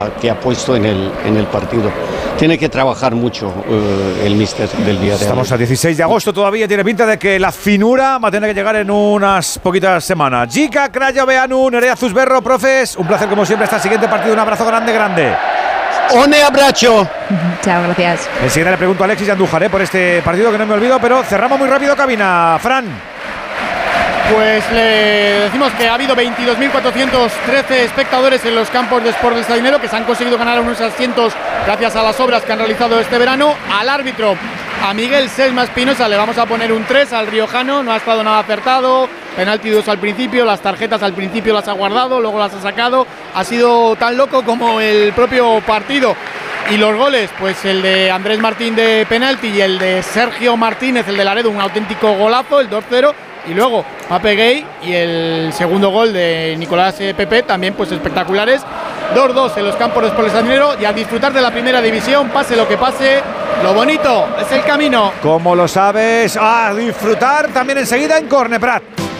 que ha puesto en el partido. Tiene que trabajar mucho el míster del Villarreal. Estamos a 16 de agosto todavía, tiene pinta de que la finura va a tener que llegar en unas poquitas semanas. Jica, Crayo, Beanu, Nerea Zuzberro, profes, un placer como siempre hasta el siguiente partido, un abrazo grande. ¡One abrazo! Chao, gracias. Enseguida le pregunto a Alexis Andújar por este partido que no me olvido, pero cerramos muy rápido cabina. Fran. Pues le decimos que ha habido 22.413 espectadores en los campos de Sport del Sardinero, que se han conseguido ganar unos asientos gracias a las obras que han realizado este verano. Al árbitro, a Miguel Sesma Espinosa, le vamos a poner un 3 al riojano, no ha estado nada acertado, penalti 2 al principio, las tarjetas al principio las ha guardado, luego las ha sacado, ha sido tan loco como el propio partido. Y los goles, pues el de Andrés Martín de penalti y el de Sergio Martínez, el de Laredo, un auténtico golazo, el 2-0. Y luego Pape Gay y el segundo gol de Nicolás Pepe, también pues espectaculares. 2-2 en los campos de Sport del Sardinero y a disfrutar de la primera división, pase lo que pase. Lo bonito es el camino. Como lo sabes, a disfrutar también enseguida en Corneprat.